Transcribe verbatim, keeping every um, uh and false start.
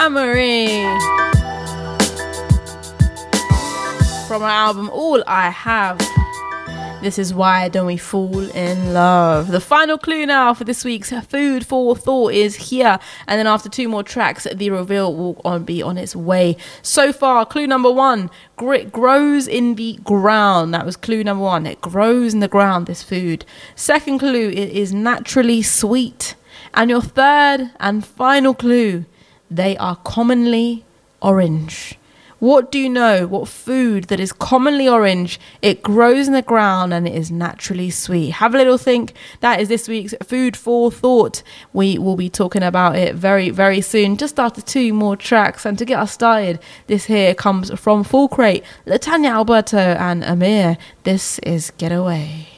Amory. From our album All I Have. This is Why Don't We Fall in Love. The final clue now for this week's Food for Thought is here. And then after two more tracks, the reveal will on, be on its way. So far, clue number one, grit grows in the ground. That was clue number one. It grows in the ground, this food. Second clue, it is naturally sweet. And your third and final clue, they are commonly orange. What do you know? What food that is commonly orange, it grows in the ground and it is naturally sweet? Have a little think. That is this week's Food for Thought. We will be talking about it very, very soon, just after two more tracks. And to get us started, this here comes from Full Crate, Latanya Alberto and Amir. This is Getaway.